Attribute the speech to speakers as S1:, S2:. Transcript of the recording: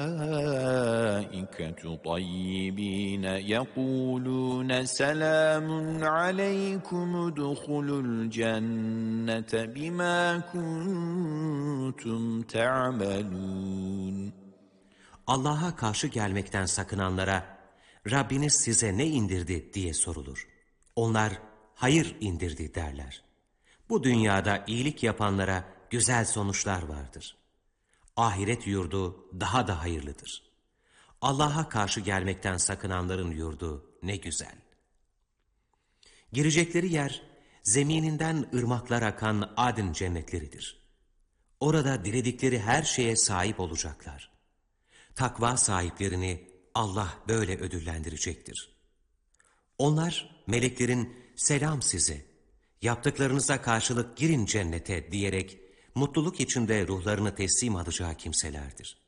S1: الْمَلَائِكَةُ طَيِّبِينَ يَقُولُونَ سَلَامٌ عَلَيْكُمُ ادْخُلُوا الْجَنَّةَ بِمَا كُنْتُمْ تَعْمَلُونَ.
S2: Allah'a karşı gelmekten sakınanlara, Rabbiniz size ne indirdi diye sorulur. Onlar, hayır indirdi derler. Bu dünyada iyilik yapanlara güzel sonuçlar vardır. Ahiret yurdu daha da hayırlıdır. Allah'a karşı gelmekten sakınanların yurdu ne güzel. Girecekleri yer, zemininden ırmaklar akan Adn cennetleridir. Orada diledikleri her şeye sahip olacaklar. Takva sahiplerini Allah böyle ödüllendirecektir. Onlar, meleklerin selam size, yaptıklarınıza karşılık girin cennete diyerek mutluluk içinde ruhlarını teslim alacağı kimselerdir.